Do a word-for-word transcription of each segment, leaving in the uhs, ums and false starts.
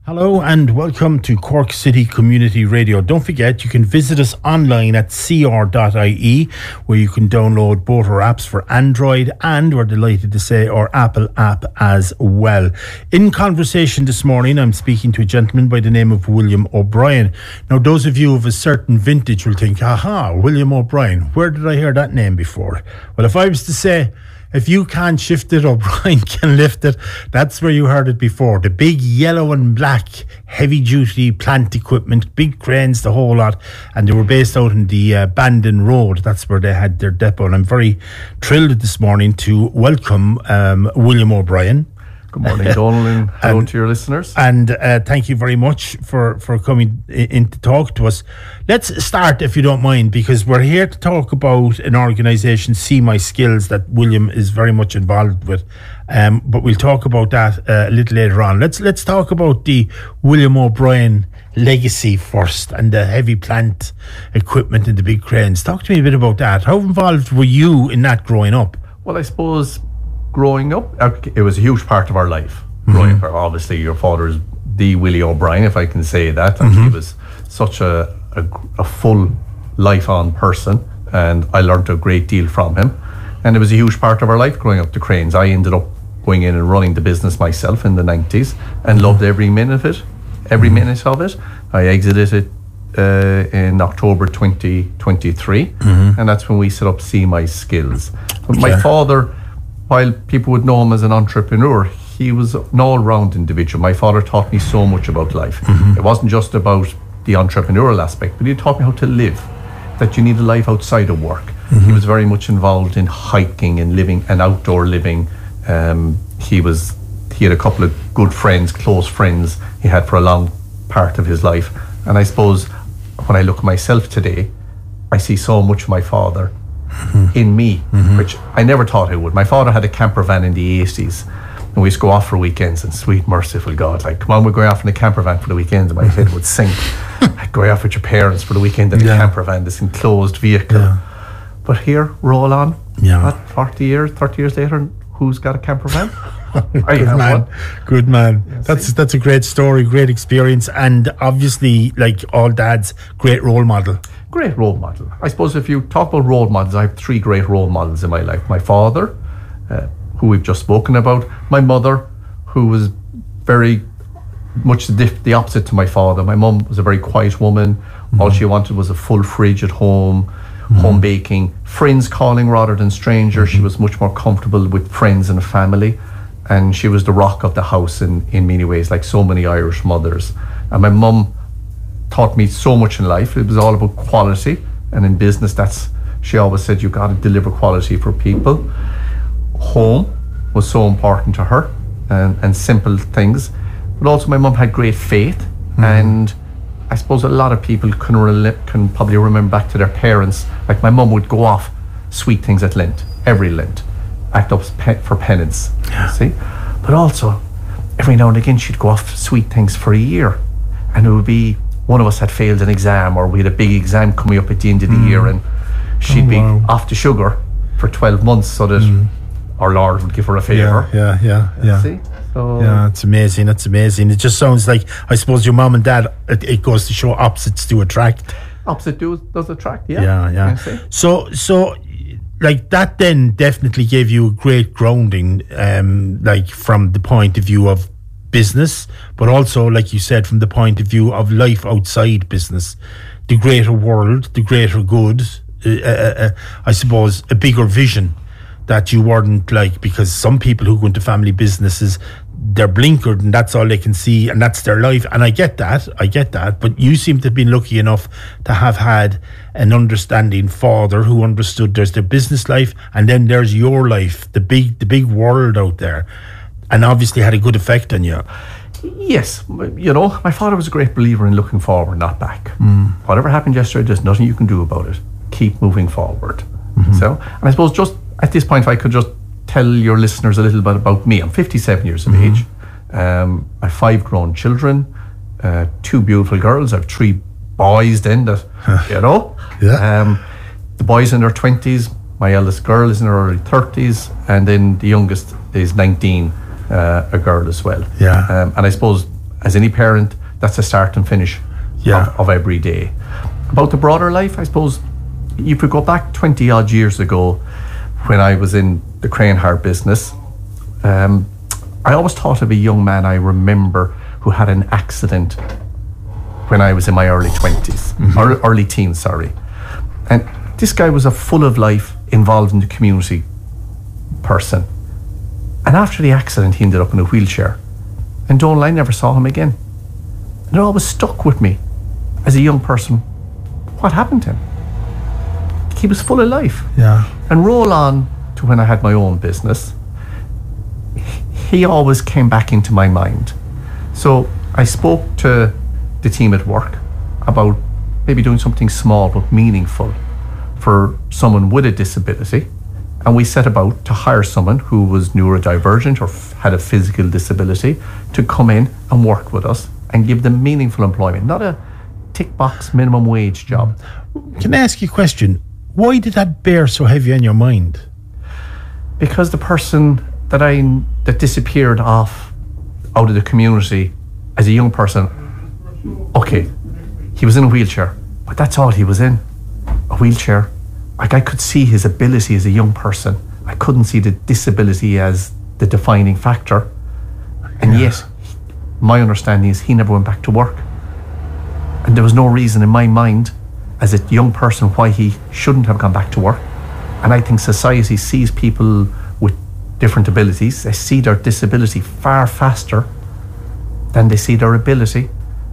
Hello and welcome to Cork City Community Radio. Don't forget, you can visit us online at c r dot i e, where you can download both our apps for Android and, we're delighted to say, our Apple app as well. In conversation this morning, I'm speaking to a gentleman by the name of William O'Brien. Now, those of you of a certain vintage will think, aha, William O'Brien, where did I hear that name before? Well, if I was to say, if you can't shift it, O'Brien can lift it. That's where you heard it before. The big yellow and black heavy-duty plant equipment, big cranes, the whole lot. And they were based out in the uh, Bandon Road. That's where they had their depot. And I'm very thrilled this morning to welcome um, William O'Brien. Good morning, Donald, and hello and, to your listeners. And uh, thank you very much for, for coming in, in to talk to us. Let's start, if you don't mind, because we're here to talk about an organisation, See My Skills, that William is very much involved with. Um, but we'll talk about that uh, a little later on. Let's let's talk about the William O'Brien legacy first, and the heavy plant equipment and the big cranes. Talk to me a bit about that. How involved were you in that growing up? Well, I suppose growing up, it was a huge part of our life. Growing mm-hmm. up, obviously, your father is the Willie O'Brien, if I can say that. And mm-hmm. he was such a, a, a full life-on person, and I learned a great deal from him. And it was a huge part of our life growing up, the cranes. I ended up going in and running the business myself in the nineties and loved every minute of it, every mm-hmm. minute of it. I exited it uh, in October twenty twenty-three, mm-hmm. and that's when we set up See My Skills. But okay. my father, while people would know him as an entrepreneur, he was an all-round individual. My father taught me so much about life. Mm-hmm. It wasn't just about the entrepreneurial aspect, but he taught me how to live, that you need a life outside of work. Mm-hmm. He was very much involved in hiking and living and outdoor living. Um, he was he had a couple of good friends, close friends he had for a long part of his life. And I suppose when I look at myself today, I see so much of my father Mm-hmm. in me, mm-hmm. which I never thought I would. My father had a camper van in the eighties, and we used to go off for weekends, and sweet merciful God, like, come on, we're going off in a camper van for the weekend, and my head would sink. I'd go off with your parents for the weekend in yeah. a camper van, this enclosed vehicle. Yeah. But here, roll on, yeah. what, forty years, thirty years later, who's got a camper van? Good man, one. good man. Yeah, that's see? that's a great story, great experience, and obviously, like all dads, great role model. Great role model. I suppose if you talk about role models, I have three great role models in my life. My father, uh, who we've just spoken about. My mother, who was very much the, the opposite to my father. My mum was a very quiet woman. Mm-hmm. All she wanted was a full fridge at home, mm-hmm. home baking, friends calling rather than strangers. Mm-hmm. She was much more comfortable with friends and family. And she was the rock of the house in, in many ways, like so many Irish mothers. And my mum taught me so much in life. It was all about quality, and in business, that's she always said, you got to deliver quality for people. Home was so important to her, and, and simple things. But also my mum had great faith, mm-hmm. and I suppose a lot of people can rel- can probably remember back to their parents. Like my mum would go off sweet things at Lent, every Lent, act up pe- for penance, yeah. see? But also, every now and again, she'd go off sweet things for a year, and it would be one of us had failed an exam, or we had a big exam coming up at the end of the mm. year, and she'd oh, be wow. off the sugar for twelve months so that mm. our Lord would give her a favour. Yeah, yeah, yeah. yeah. See? So, yeah, it's amazing, that's amazing. It just sounds like, I suppose your mum and dad, it, it goes to show opposites do attract. Opposite do, does attract, yeah. Yeah, yeah. So, so, like, that then definitely gave you a great grounding, um, like, from the point of view of business, but also, like you said, from the point of view of life outside business, the greater world, the greater good, uh, uh, uh, I suppose a bigger vision that you weren't like, because some people who go into family businesses, they're blinkered and that's all they can see and that's their life, and I get that, I get that, but you seem to have been lucky enough to have had an understanding father who understood there's their business life and then there's your life, the big, the big world out there. And obviously had a good effect on you. Yes, you know, my father was a great believer in looking forward, not back. Mm. Whatever happened yesterday, there's nothing you can do about it. Keep moving forward. Mm-hmm. So, and I suppose just at this point, if I could just tell your listeners a little bit about me. I'm fifty-seven years of mm-hmm. age. Um, I have five grown children, uh, two beautiful girls. I have three boys then that, you know. Yeah. Um, the boys in their twenties. My eldest girl is in her early thirties. And then the youngest is nineteen. Uh, a girl as well. Yeah. Um, and I suppose as any parent, that's a start and finish Yeah. of, of every day. About the broader life, I suppose, if we go back twenty odd years ago, when I was in the crane heart business, um, I always thought of a young man I remember who had an accident when I was in my early twenties, mm-hmm. or early teens, sorry. And this guy was a full of life, involved in the community person. And after the accident, he ended up in a wheelchair. And Donal, I never saw him again. And it always stuck with me as a young person. What happened to him? He was full of life. Yeah. And roll on to when I had my own business, he always came back into my mind. So I spoke to the team at work about maybe doing something small but meaningful for someone with a disability. And we set about to hire someone who was neurodivergent or f- had a physical disability to come in and work with us and give them meaningful employment, not a tick box minimum wage job. Can I ask you a question? Why did that bear so heavy on your mind? Because the person that I that disappeared off out of the community as a young person, okay, he was in a wheelchair, but that's all he was in, a wheelchair. Like, I could see his ability as a young person. I couldn't see the disability as the defining factor. And yeah. yet, my understanding is he never went back to work. And there was no reason in my mind as a young person why he shouldn't have gone back to work. And I think society sees people with different abilities. They see their disability far faster than they see their ability.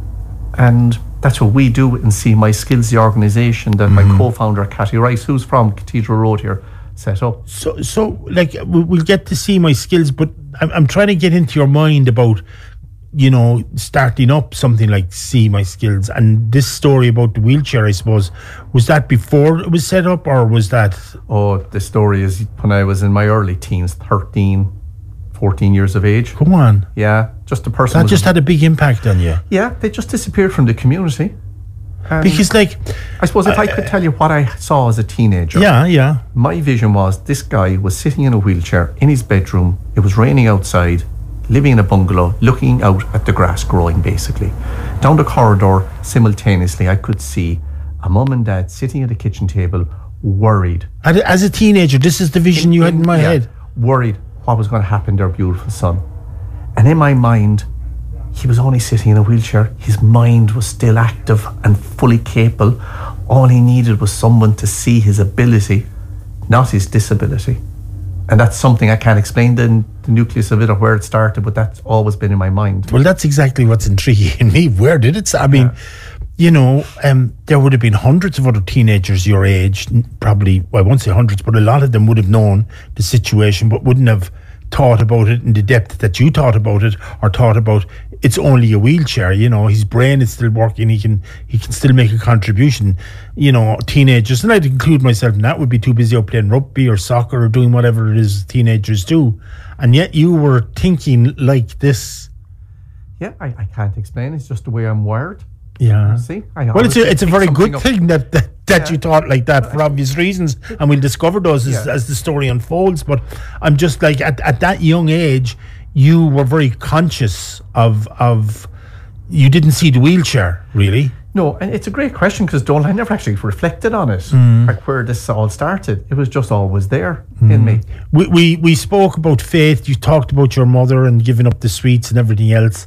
And that's what we do in See My Skills, the organisation that mm-hmm. my co-founder, Cathy Rice, who's from Cathedral Road here, set up. So, so like, we'll get to See My Skills, but I'm, I'm trying to get into your mind about, you know, starting up something like See My Skills. And this story about the wheelchair, I suppose, was that before it was set up, or was that? Oh, the story is when I was in my early teens, thirteen, fourteen years of age. Come on. Yeah, just a person. That just had a big impact on you. Yeah, they just disappeared from the community. And because, like, I suppose if uh, I could tell you what I saw as a teenager. Yeah, yeah. My vision was this guy was sitting in a wheelchair in his bedroom. It was raining outside, living in a bungalow, looking out at the grass growing, basically. Down the corridor, simultaneously, I could see a mum and dad sitting at a kitchen table, worried. As a teenager, this is the vision in, you had in my yeah, head. Worried what was going to happen to their beautiful son. And in my mind, he was only sitting in a wheelchair. His mind was still active and fully capable. All he needed was someone to see his ability, not his disability. And that's something I can't explain the, the nucleus of it or where it started, but that's always been in my mind. Well, that's exactly what's intriguing me. Where did it start? I mean, yeah. you know, um, there would have been hundreds of other teenagers your age, probably, well, I won't say hundreds, but a lot of them would have known the situation, but wouldn't have thought about it in the depth that you thought about it, or thought about it's only a wheelchair. You know, his brain is still working. He can he can still make a contribution. You know, teenagers, and I'd include myself in that, would be too busy out playing rugby or soccer or doing whatever it is teenagers do. And yet you were thinking like this. Yeah, I, I can't explain. It's just the way I'm wired. Yeah. See? I well, it's a, it's a very good up. thing that that, that yeah. you thought like that for obvious reasons, and we'll discover those as, yeah. as the story unfolds. But I'm just like, at, at that young age, you were very conscious of of you didn't see the wheelchair, really. No, and it's a great question, because Donal, I never actually reflected on it, mm. like where this all started. It was just always there mm. in me. We, we we spoke about faith. You talked about your mother and giving up the sweets and everything else.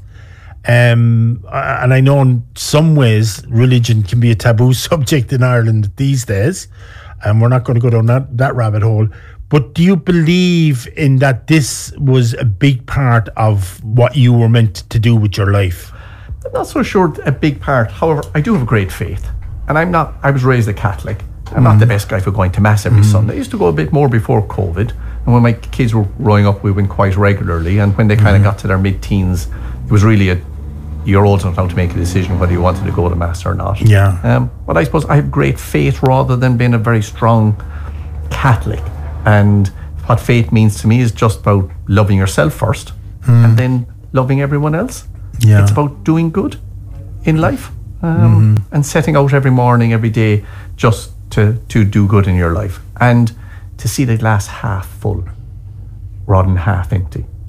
Um, and I know in some ways religion can be a taboo subject in Ireland these days, and we're not going to go down that, that rabbit hole. But do you believe in that this was a big part of what you were meant to do with your life? I'm not so sure a big part. However, I do have a great faith, and I'm not. I was raised a Catholic. I'm mm. not the best guy for going to mass every mm. Sunday. I used to go a bit more before COVID, and when my kids were growing up, we went quite regularly. And when they kind of mm. got to their mid-teens, it was really a you're old enough now to make a decision whether you wanted to go to mass or not. Yeah. Um, but I suppose I have great faith rather than being a very strong Catholic. And what faith means to me is just about loving yourself first mm. and then loving everyone else. Yeah. It's about doing good in life um, mm-hmm. and setting out every morning, every day, just to, to do good in your life and to see the glass half full rather than half empty.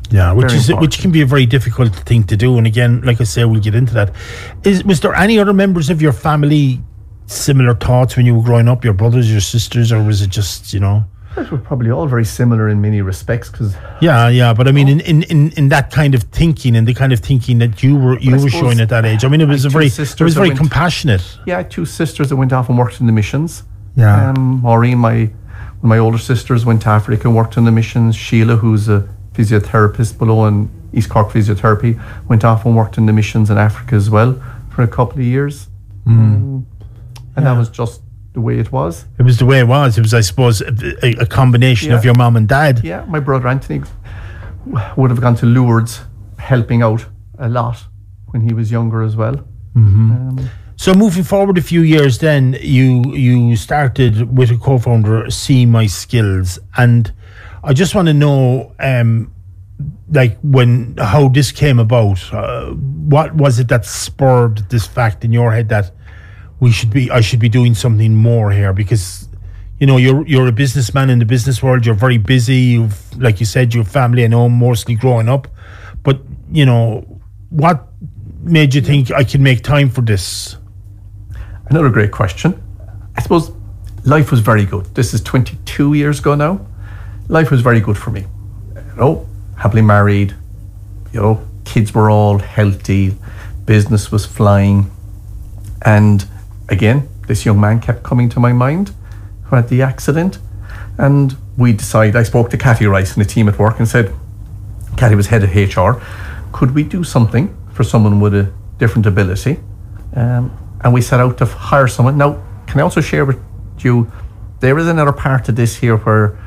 Yeah, which Very is important. which can be a very difficult thing to do. And again, like I say, we'll get into that. Is was there any other members of your family similar thoughts when you were growing up? Your brothers, your sisters, or was it just, you know? We're probably all very similar in many respects, because Yeah, yeah, but I mean, in, in, in, in that kind of thinking and the kind of thinking that you were you I were suppose showing at that age, I mean, it was I a had two very sisters it was that very went- compassionate. yeah, I had two sisters that went off and worked in the missions. Yeah. Um, Maureen, my my older sisters, went to Africa and worked in the missions. Sheila, who's a physiotherapist below in East Cork Physiotherapy, went off and worked in the missions in Africa as well for a couple of years. Mm. Um, and Yeah. that was just the way it was. It was the way it was. It was, I suppose, a, a combination Yeah. of your mom and dad. Yeah, my brother Anthony would have gone to Lourdes helping out a lot when he was younger as well. Mm-hmm. Um, So moving forward a few years, then you you started with a co-founder, See My Skills, and I just want to know, um, like when how this came about. Uh, what was it that spurred this fact in your head that we should be I should be doing something more here? Because you know you're you're a businessman in the business world. You're very busy. You've, like you said, your family and home mostly growing up. But you know, what made you think I can make time for this? Another great question. I suppose life was very good. This is twenty-two years ago now. Life was very good for me. You know, happily married. You know, kids were all healthy. Business was flying. And again, this young man kept coming to my mind who had the accident. And we decided, I spoke to Cathy Rice and the team at work and said, Cathy was head of H R, could we do something for someone with a different ability? Um, and we set out to f- hire someone. Now, can I also share with you, there is another part of this here where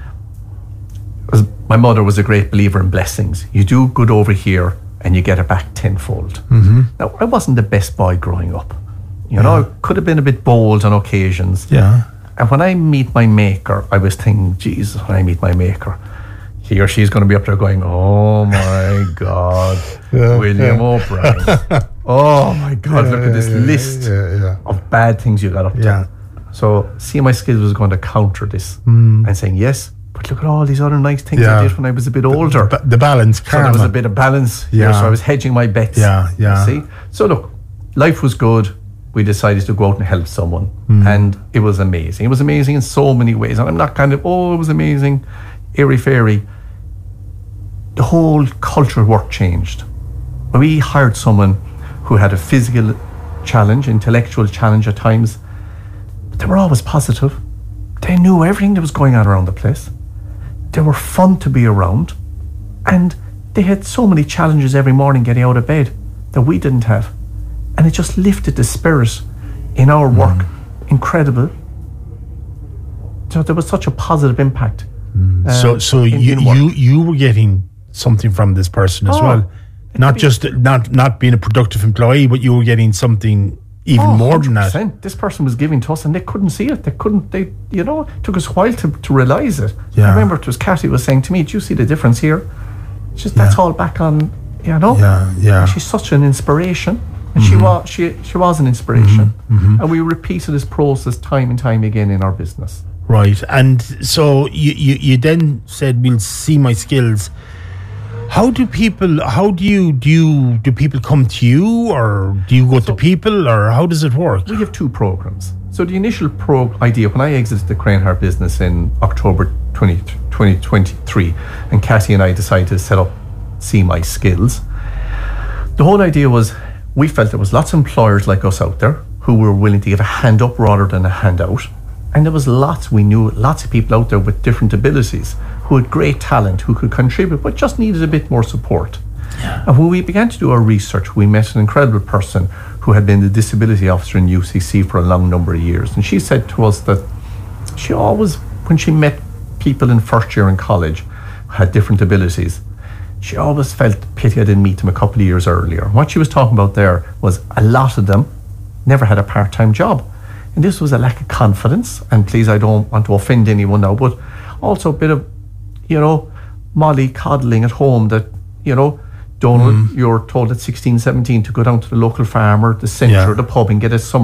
as my mother was a great believer in blessings. You do good over here and you get it back tenfold. Mm-hmm. Now, I wasn't the best boy growing up. You know, I could have been a bit bold on occasions. Yeah. And when I meet my maker, I was thinking, Jesus, when I meet my maker, he or she's going to be up there going, oh my God, Yeah, William yeah. O'Brien. Oh my God, look at this yeah, list yeah, yeah. of bad things you got up to. Yeah. So, See My Skills was going to counter this and saying, yes, but look at all these other nice things Yeah. I did when I was a bit older. Ba- the balance, So there was karma. a bit of balance here, Yeah. so I was hedging my bets. Yeah, yeah. See? So look, life was good. We decided to go out and help someone. Mm. And it was amazing. It was amazing in so many ways. And I'm not kind of, oh, it was amazing, airy-fairy. The whole culture of work changed. We hired someone who had a physical challenge, intellectual challenge at times, but they were always positive. They knew everything that was going on around the place. They were fun to be around. And they had so many challenges every morning getting out of bed that we didn't have. And it just lifted the spirit in our work. Incredible. So there was such a positive impact. um, So, so in- you, in work. you you were getting something from this person as Oh, well, not just not not being a productive employee, but you were getting something even Oh, more than that. one hundred percent. This person was giving to us and they couldn't see it. They couldn't, they, you know, it took us a while to, to realise it. Yeah. I remember it was Cathy was saying to me, do you see the difference here? It's just, that's Yeah. all back on, you know? Yeah, yeah. And she's such an inspiration. And she was she she was an inspiration. And we repeated this process time and time again in our business. Right, and so you, you you then said we'll see my skills. How do people? How do you do? You, do people come to you, or do you go to people, or how does it work? We have two programs. So the initial pro idea when I exited the Crane Heart business in October twentieth, twenty twenty-three, and Cathy and I decided to set up See My Skills. The whole idea was we felt there was lots of employers like us out there who were willing to give a hand up rather than a handout. And there was lots, we knew lots of people out there with different abilities who had great talent, who could contribute, but just needed a bit more support. Yeah. And when we began to do our research, we met an incredible person who had been the disability officer in U C C for a long number of years. And she said to us that she always, when she met people in first year in college who had different abilities, she always felt pity I didn't meet them a couple of years earlier. What she was talking about there was a lot of them never had a part-time job. And this was a lack of confidence. And please, I don't want to offend anyone now, but also a bit of, you know, molly coddling at home that, you know, Donald, mm. you're told at sixteen, seventeen to go down to the local farmer, the centre, Yeah. the pub and get a summer